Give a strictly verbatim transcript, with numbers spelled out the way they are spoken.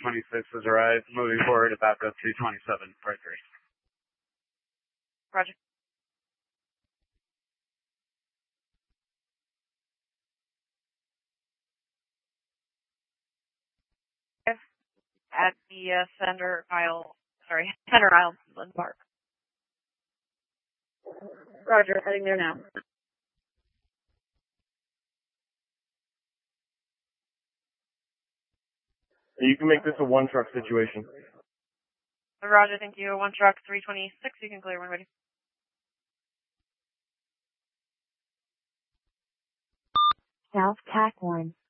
twenty-six has arrived, moving forward about go two twenty-seven, part three. Roger. At the uh, center aisle, sorry, center aisle, Lynn Park. Roger, heading there now. You can make this a one truck situation. Roger, thank you. One truck, three twenty-six, you can clear when ready. South Tack one.